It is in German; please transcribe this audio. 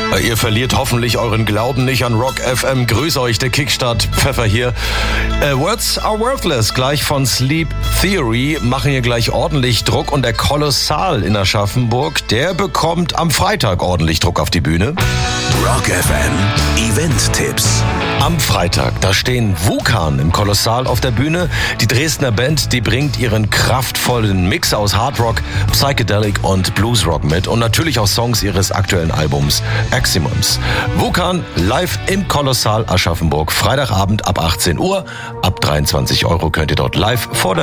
Ihr verliert hoffentlich euren Glauben nicht an Rock FM. Grüß euch, der Kickstart Pfeffer hier. Words are worthless, gleich von Sleep Theory, machen hier gleich ordentlich Druck. Und der Kolossal in Aschaffenburg, der bekommt am Freitag ordentlich Druck auf die Bühne. Rock FM Event-Tipps. Am Freitag, da stehen Wukan im Kolossal auf der Bühne. Die Dresdner Band, die bringt ihren kraftvollen Mix aus Hardrock, Psychedelic und Bluesrock mit. Und natürlich auch Songs ihres aktuellen Albums Aximums. Wukan live im Kolossal Aschaffenburg. Freitagabend ab 18 Uhr. Ab 23 € könnt ihr dort live vor der